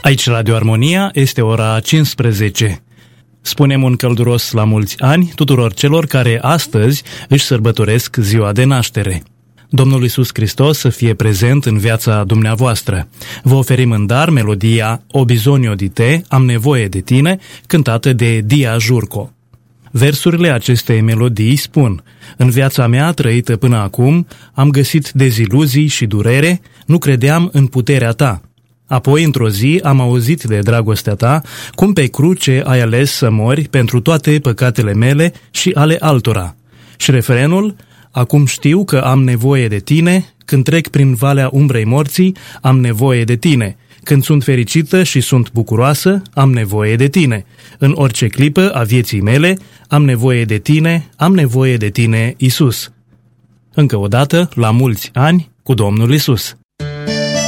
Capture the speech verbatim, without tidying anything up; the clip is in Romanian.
Aici Radio Armonia, este ora cincisprezece. Spunem un călduros la mulți ani tuturor celor care astăzi își sărbătoresc ziua de naștere. Domnul Iisus Hristos să fie prezent în viața dumneavoastră. Vă oferim în dar melodia O bisogno di te, am nevoie de tine, cântată de Dia Jurco. Versurile acestei melodii spun: în viața mea trăită până acum am găsit deziluzii și durere, nu credeam în puterea ta. Apoi, într-o zi, am auzit de dragostea ta, cum pe cruce ai ales să mori pentru toate păcatele mele și ale altora. Și refrenul: acum știu că am nevoie de tine, când trec prin valea umbrei morții, am nevoie de tine. Când sunt fericită și sunt bucuroasă, am nevoie de tine. În orice clipă a vieții mele, am nevoie de tine, am nevoie de tine, Iisus. Încă o dată, la mulți ani, cu Domnul Iisus.